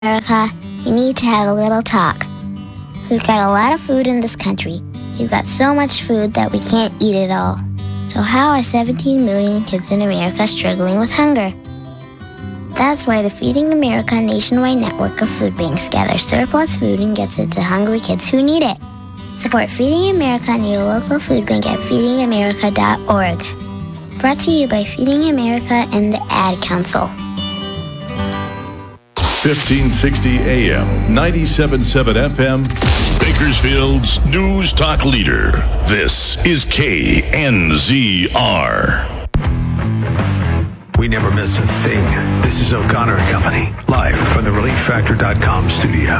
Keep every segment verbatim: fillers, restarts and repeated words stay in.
America, we need to have a little talk. We've got a lot of food in this country. We've got so much food that we can't eat it all. So how are seventeen million kids in America struggling with hunger? That's why the Feeding America nationwide network of food banks gathers surplus food and gets it to hungry kids who need it. Support Feeding America and your local food bank at feeding america dot org. Brought to you by Feeding America and the Ad Council. fifteen sixty A M, ninety-seven point seven F M, Bakersfield's news talk leader. This is K N Z R. We never miss a thing. This is O'Connor and Company, live from the relief factor dot com studio.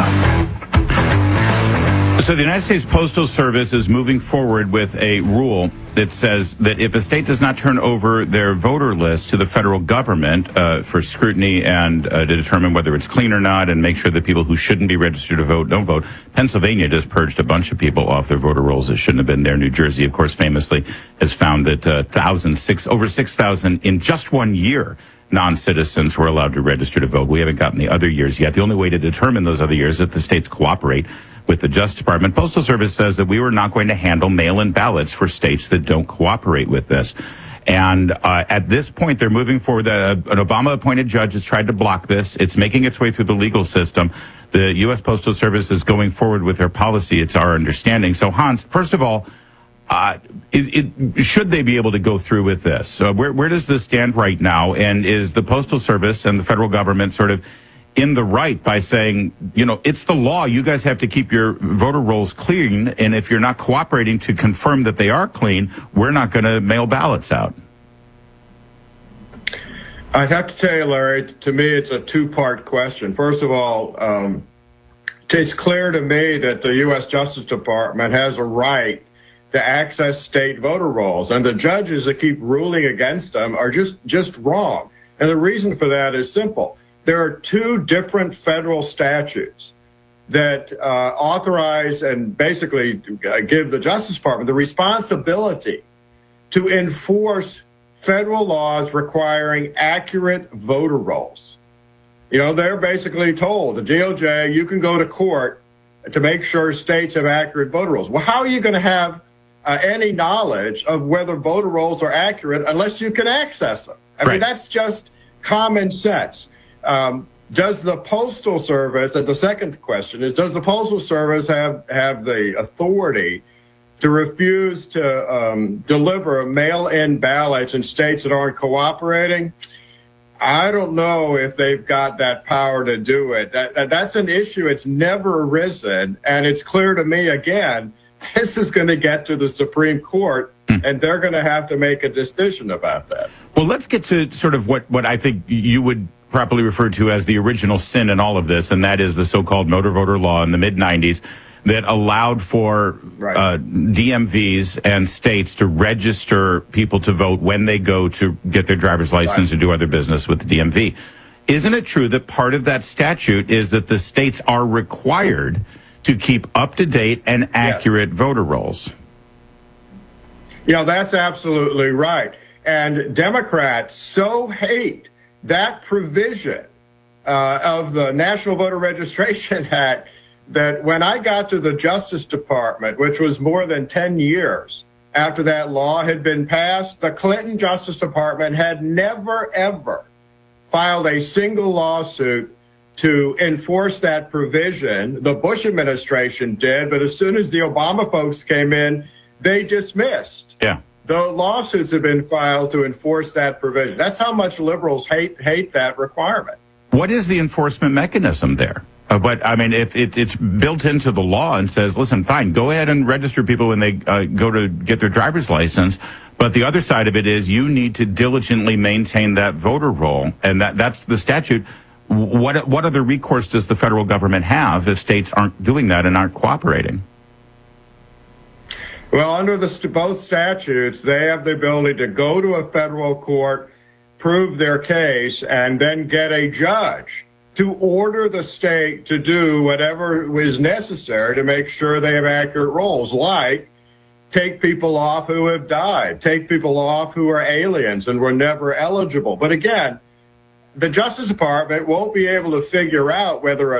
So the United States Postal Service is moving forward with a rule that says that if a state does not turn over their voter list to the federal government uh, for scrutiny and uh, to determine whether it's clean or not and make sure that people who shouldn't be registered to vote don't vote. Pennsylvania just purged a bunch of people off their voter rolls that shouldn't have been there. New Jersey, of course, famously has found that uh, thousands, six, over six thousand in just one year non-citizens were allowed to register to vote. We haven't gotten the other years yet. The only way to determine those other years is if the states cooperate with the Justice Department. Postal Service says that we were not going to handle mail-in ballots for states that don't cooperate with this. And uh, at this point, they're moving forward. Uh, an Obama-appointed judge has tried to block this. It's making its way through the legal system. The U S Postal Service is going forward with their policy. It's our understanding. So, Hans, first of all, uh, it, it, should they be able to go through with this? So where, where does this stand right now? And is the Postal Service and the federal government sort of in the right by saying, you know, it's the law. You guys have to keep your voter rolls clean. And if you're not cooperating to confirm that they are clean, we're not going to mail ballots out. I have to tell you, Larry, to me, it's a two-part question. First of all, um, it's clear to me that the U S Justice Department has a right to access state voter rolls. And the judges that keep ruling against them are just, just wrong. And the reason for that is simple. There are two different federal statutes that uh, authorize and basically give the Justice Department the responsibility to enforce federal laws requiring accurate voter rolls. You know, they're basically told, the D O J, you can go to court to make sure states have accurate voter rolls. Well, how are you going to have uh, any knowledge of whether voter rolls are accurate unless you can access them? I Right. mean, that's just common sense. Um, does the Postal Service, and the second question is, does the Postal Service have, have the authority to refuse to um, deliver mail-in ballots in states that aren't cooperating? I don't know if they've got that power to do it. That, that, that's an issue. It's never arisen. And it's clear to me, again, this is going to get to the Supreme Court, mm. and they're going to have to make a decision about that. Well, let's get to sort of what, what I think you would properly refer to as the original sin in all of this, and that is the so-called motor voter law in the mid nineties that allowed for right. uh, D M Vs and states to register people to vote when they go to get their driver's license right. or do other business with the D M V. Isn't it true that part of that statute is that the states are required to keep up-to-date and accurate yes. voter rolls? Yeah, that's absolutely right. And Democrats so hate that provision uh, of the National Voter Registration Act that when I got to the Justice Department, which was more than ten years after that law had been passed, the Clinton Justice Department had never, ever filed a single lawsuit to enforce that provision. The Bush administration did, but as soon as the Obama folks came in, they dismissed. Yeah. The lawsuits have been filed to enforce that provision. That's how much liberals hate hate that requirement. What is the enforcement mechanism there? Uh, but, I mean, if it, it's built into the law and says, listen, fine, go ahead and register people when they uh, go to get their driver's license. But the other side of it is you need to diligently maintain that voter roll. And that that's the statute. What, what other recourse does the federal government have if states aren't doing that and aren't cooperating? Well, under the st- both statutes, they have the ability to go to a federal court, prove their case, and then get a judge to order the state to do whatever is necessary to make sure they have accurate rolls, like take people off who have died, take people off who are aliens and were never eligible. But again, the Justice Department won't be able to figure out whether a